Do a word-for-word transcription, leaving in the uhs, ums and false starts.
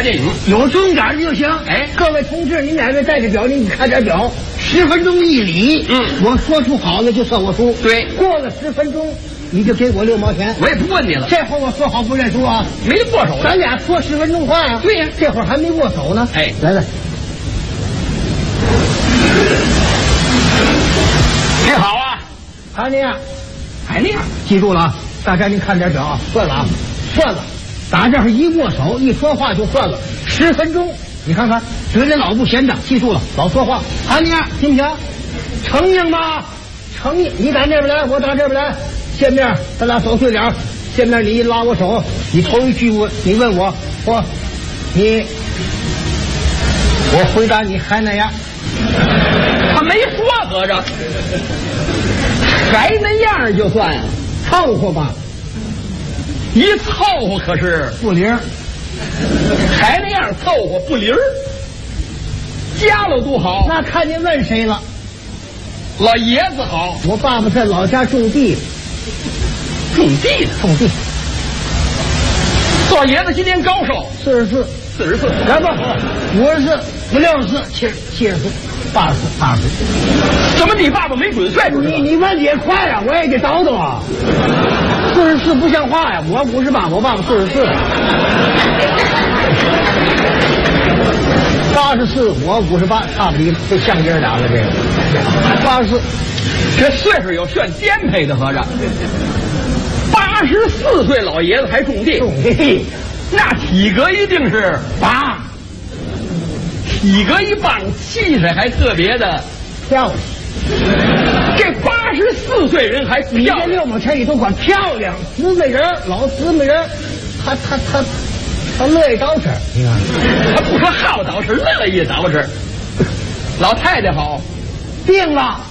看电影， 有重点就行。 哎， 各位同志，您哪位带着表，您看点表，十分钟一里。 嗯， 我说出好了就算我输。 对， 过了十分钟，你就给我六毛钱。 我也不问你了。 这会儿我说好不认输啊， 没得过手了。 咱俩说十分钟话呀。 对呀， 这会儿还没握手呢。 哎， 来来， 你好啊， 还那样， 还那样。 记住了啊，大家您看点表啊，算了啊，算了。打这儿一握手一说话就算了，十分钟，你看看，嘴里老不闲着，记住了，老说话，还那样，行不行？承应吧，承应。你打这边来，我打这边来，见面咱俩手对脸，见面你一拉我手，你头一句问，你问我，我，你，我回答你还那样。 他没说合着，还那样就算啊， 凑合吧。 一凑合可是不灵， 还那样凑合不灵儿，家了多好。 那看您问谁了。 老爷子好， 我爸爸在老家种地， 种地的种地。 老爷子今年高寿？ 四十四， 四十四。 来吧，五十四，五六十四，七七十四，八十四，八十四。 怎么你爸爸没准岁数？ 你你问的也快呀、啊，我也得叨叨啊。四十四不像话呀！我五十八，我爸爸四十四。八十四，我五十八，差不离，这像爷俩了。这个八十四， 这岁数有炫颠沛的合着。八十四岁老爷子还种地， 种地， 那体格一定是棒， 体格一棒，气势还特别的漂亮。 这八十四岁人还漂亮， 你这六毛钱你都管漂亮，姊妹人，老姊妹人，他他他他乐意捯饬，你看， 他不说好捯饬，乐意捯饬。老太太好， 病了。